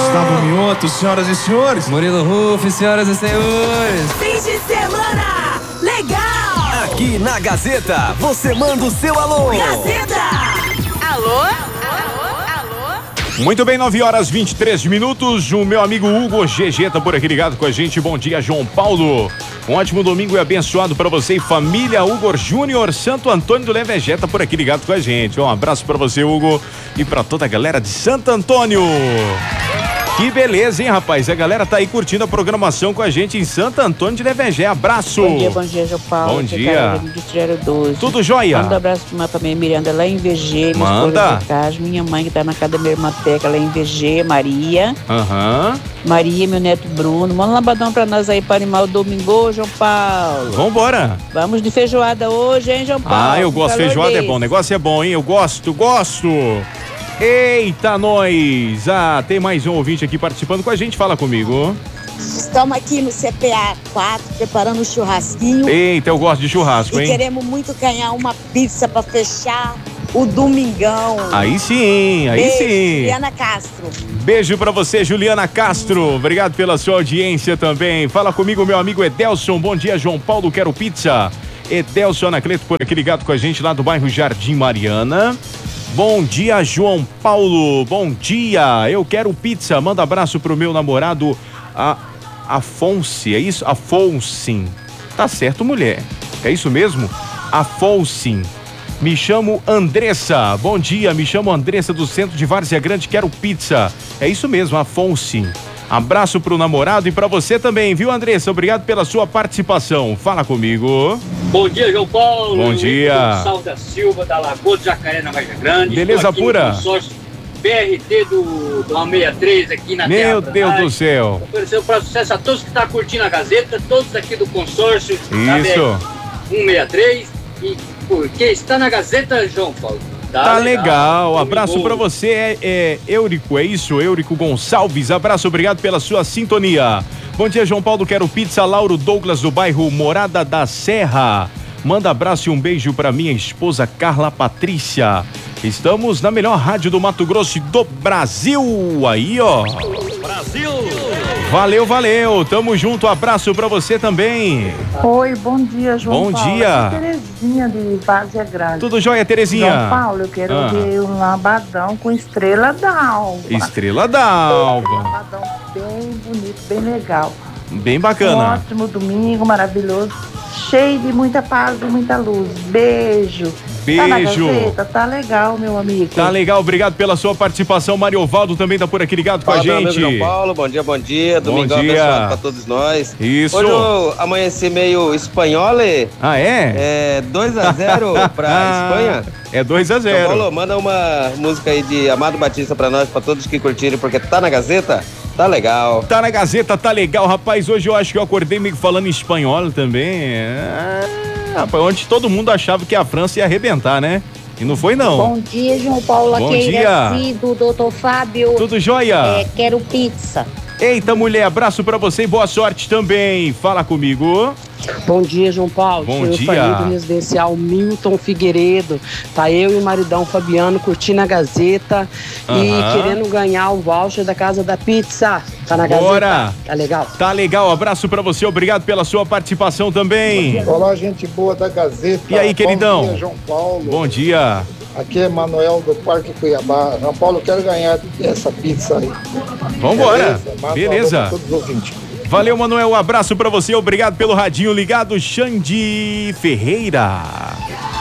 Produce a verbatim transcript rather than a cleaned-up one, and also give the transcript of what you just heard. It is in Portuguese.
Gustavo Mioto, senhoras e senhores. Murilo Ruff, senhoras e senhores. Fim de semana legal. Aqui na Gazeta, você manda o seu alô. Gazeta. Alô? Muito bem, nove horas e vinte e três minutos. O meu amigo Hugo G G tá por aqui ligado com a gente. Bom dia, João Paulo. Um ótimo domingo e abençoado para você e família. Hugo Júnior, Santo Antônio do Levegé tá por aqui ligado com a gente. Um abraço para você, Hugo, e para toda a galera de Santo Antônio. Que beleza, hein, rapaz? A galera tá aí curtindo a programação com a gente em Santo Antônio de Levegé. Abraço. Bom dia, bom dia, João Paulo. Bom dia. doze. Tudo jóia? Manda um abraço pra minha família Miranda lá em V G. Manda. Casa, minha mãe que tá na casa da minha irmã Teca lá em V G, Maria. Aham. Uhum. Maria, meu neto Bruno. Manda um labadão pra nós aí pra animar o domingo, João Paulo. Vambora. Vamos de feijoada hoje, hein, João Paulo? Ah, eu gosto. Feijoada desse. é bom. O negócio é bom, hein? Eu gosto, gosto. Eita, nós! Ah, tem mais um ouvinte aqui participando com a gente. Fala comigo. Estamos aqui no C P A quatro, preparando um churrasquinho. Eita, eu gosto de churrasco, e hein? E queremos muito ganhar uma pizza para fechar o domingão. Aí sim, aí Beijo, sim. Juliana Castro. Beijo pra você, Juliana Castro. Obrigado pela sua audiência também. Fala comigo, meu amigo Edelson. Bom dia, João Paulo. Quero pizza. Edelson Anacleto por aqui ligado com a gente lá do bairro Jardim Mariana. Bom dia, João Paulo. Bom dia. Eu quero pizza. Manda abraço pro meu namorado, a Afonso. É isso? Afonso. Tá certo, mulher. É isso mesmo? Afonso. Me chamo Andressa. Bom dia. Me chamo Andressa do centro de Várzea Grande. Quero pizza. É isso mesmo, Afonso. Abraço pro namorado e pra você também, viu, Andressa? Obrigado pela sua participação. Fala comigo. Bom dia, João Paulo. Bom dia. Gonçalves da Silva, da Lagoa do Jacaré, na Vargem Grande. Beleza pura. Consórcio B R T do, do sessenta e três aqui na Terra. Meu Deus do céu. Ofereceu para sucesso a todos que estão curtindo a Gazeta, todos aqui do consórcio. Isso. Da B R cento e sessenta e três. E porque está na Gazeta, João Paulo. Tá, tá legal, legal. Abraço pra você, é, é Eurico, é isso? Eurico Gonçalves, abraço, obrigado pela sua sintonia. Bom dia, João Paulo, quero pizza. Lauro Douglas do bairro Morada da Serra. Manda abraço e um beijo pra minha esposa Carla Patrícia. Estamos na melhor rádio do Mato Grosso do Brasil. Aí, ó. Brasil! Valeu, valeu. Tamo junto. Abraço pra você também. Oi, bom dia, João bom Paulo. Bom dia. Aqui é Terezinha de Várzea Grande. Tudo jóia, Terezinha? João Paulo, eu quero ah. ver um labadão com estrela d'alva. Estrela d'alva. Um labadão bem bonito, bem legal. Bem bacana. Um ótimo domingo, maravilhoso. Cheio de muita paz e muita luz. Beijo. Beijo. Tá na Gazeta? Tá legal, meu amigo. Tá legal, obrigado pela sua participação. Mariovaldo também tá por aqui ligado com Fala, a gente. Meu amigo João Paulo, bom dia, bom dia. Domingão abençoado pra todos nós. Isso. Hoje eu amanheci meio espanhole. Ah, é? É dois a zero pra Espanha. É dois a zero. João Paulo, manda uma música aí de Amado Batista pra nós, pra todos que curtirem, porque tá na Gazeta. Tá legal. Tá na Gazeta, tá legal, rapaz. Hoje eu acho que eu acordei meio falando em espanhol também. Ah, rapaz, onde todo mundo achava que a França ia arrebentar, né? E não foi, não. Bom dia, João Paulo. Bom aqui dia. é do doutor Fábio. Tudo jóia? É, quero pizza. Eita, mulher, abraço pra você e boa sorte também. Fala comigo. Bom dia, João Paulo. Bom eu dia. Eu do residencial Milton Figueiredo. Tá eu e o maridão Fabiano curtindo a Gazeta uh-huh. e querendo ganhar o voucher da Casa da Pizza. Tá na Bora. Gazeta? Tá legal? Tá legal, abraço pra você, obrigado pela sua participação também. Olá, gente boa da Gazeta. E aí, queridão? Bom dia, João Paulo. Bom dia. Aqui é Manuel do Parque Cuiabá. João Paulo, quero ganhar essa pizza aí. Vambora. Beleza. Beleza. Todos os ouvintes. Valeu, Manuel. Um abraço pra você. Obrigado pelo radinho ligado. Xande Ferreira.